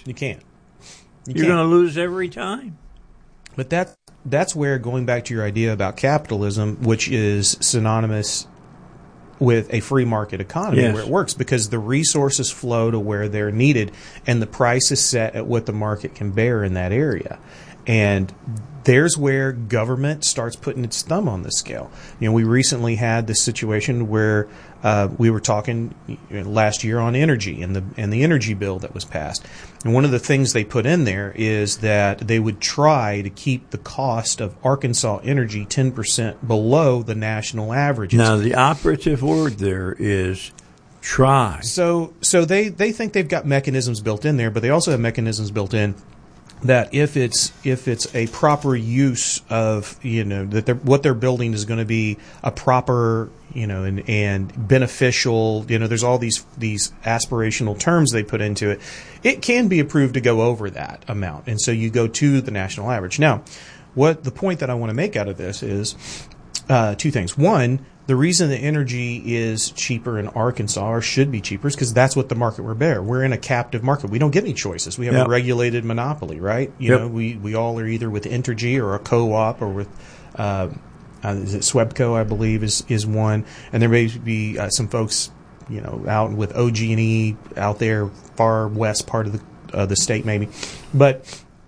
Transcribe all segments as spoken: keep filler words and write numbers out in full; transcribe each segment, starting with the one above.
You can't. You You're can't. going to lose every time. But that, that's where, going back to your idea about capitalism, which is synonymous with a free market economy, yes. where it works, because the resources flow to where they're needed, and the price is set at what the market can bear in that area. And there's where government starts putting its thumb on the scale. You know, we recently had this situation where uh, we were talking last year on energy and the and the energy bill that was passed. And one of the things they put in there is that they would try to keep the cost of Arkansas energy ten percent below the national averages. Now, the operative word there is try. So, so they, they think they've got mechanisms built in there, but they also have mechanisms built in that if it's if it's a proper use of, you know, that they're, what they're building is going to be a proper, you know, and, and beneficial, you know, there's all these these aspirational terms they put into it. It can be approved to go over that amount, and so you go to the national average. Now, what the point that I want to make out of this is uh, two things. One, the reason the energy is cheaper in Arkansas, or should be cheaper, is because that's what the market we're bear. We're in a captive market. We don't get any choices. We have yep. a regulated monopoly, right? You yep. know, we, we all are either with Entergy or a co-op or with uh, uh, is it Swebco, I believe, is is one. And there may be uh, some folks, you know, out with O G and E out there, far west part of the uh, the state, maybe. But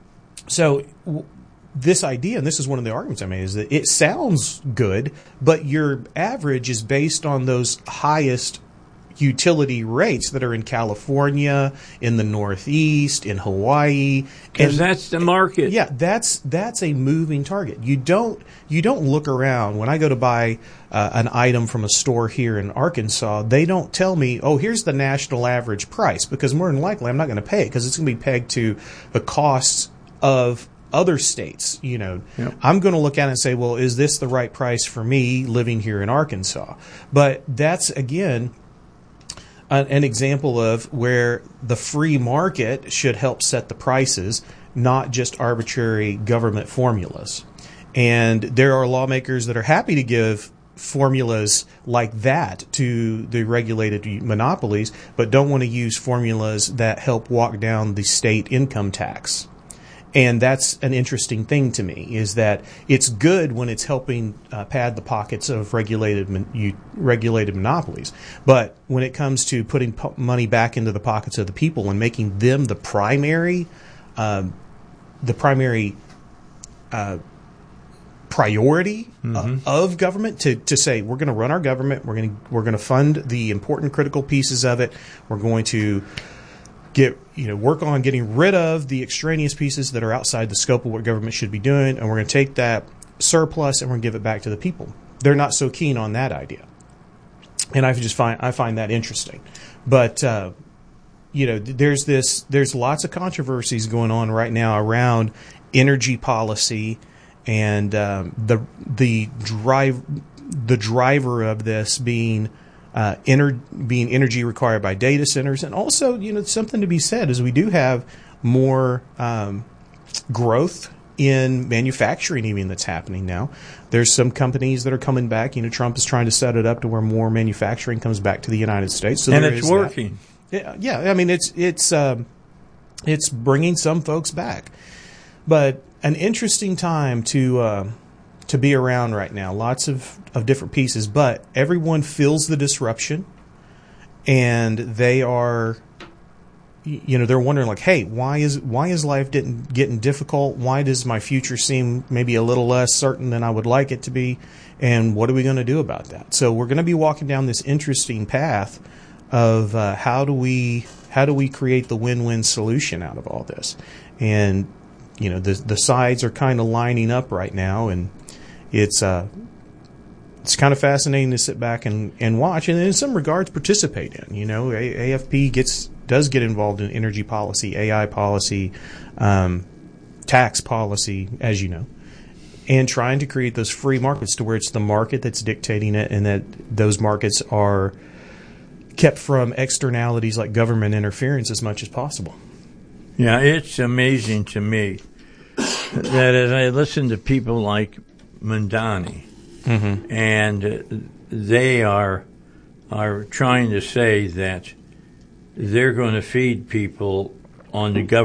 so. W- This idea, and this is one of the arguments I made, is that it sounds good, but your average is based on those highest utility rates that are in California, in the Northeast, in Hawaii. Because that's the market. Yeah, that's that's a moving target. You don't you don't look around. When I go to buy uh, an item from a store here in Arkansas, they don't tell me, oh, here's the national average price, because more than likely I'm not going to pay it, because it's going to be pegged to the costs of other states. You know, yep. I'm going to look at it and say, well, is this the right price for me living here in Arkansas? But that's, again, an, an example of where the free market should help set the prices, not just arbitrary government formulas. And there are lawmakers that are happy to give formulas like that to the regulated monopolies, but don't want to use formulas that help walk down the state income tax. And that's an interesting thing to me, is that it's good when it's helping uh, pad the pockets of regulated mon- you, regulated monopolies. But when it comes to putting po- money back into the pockets of the people and making them the primary, uh, the primary uh, priority mm-hmm. uh, of government, to, to say we're going to run our government, we're going to we're going to fund the important critical pieces of it, we're going to get, you know, work on getting rid of the extraneous pieces that are outside the scope of what government should be doing, and we're going to take that surplus and we're going to give it back to the people. They're not so keen on that idea, and I just find I find that interesting. But uh, you know, there's this there's lots of controversies going on right now around energy policy, and um, the the drive the driver of this being. Uh, ener- being energy required by data centers, and also, you know, something to be said is we do have more um, growth in manufacturing even that's happening now. There's some companies that are coming back. You know, Trump is trying to set it up to where more manufacturing comes back to the United States. So and there it's is working. That. Yeah, yeah. I mean, it's it's um, it's bringing some folks back, but an interesting time to. Uh, to be around right now. Lots of, of different pieces, but everyone feels the disruption, and they are, you know, they're wondering like, hey, why is why is life getting, getting difficult? Why does my future seem maybe a little less certain than I would like it to be? And what are we going to do about that? So we're going to be walking down this interesting path of uh, how do we how do we create the win-win solution out of all this? And, you know, the the sides are kind of lining up right now, and It's uh, it's kind of fascinating to sit back and, and watch, and in some regards participate in. You know, A- AFP gets does get involved in energy policy, A I policy, um, tax policy, as you know, and trying to create those free markets to where it's the market that's dictating it, and that those markets are kept from externalities like government interference as much as possible. Yeah, it's amazing to me that as I listen to people like Mamdani, mm-hmm. and uh, they are are trying to say that they're going to feed people on the government.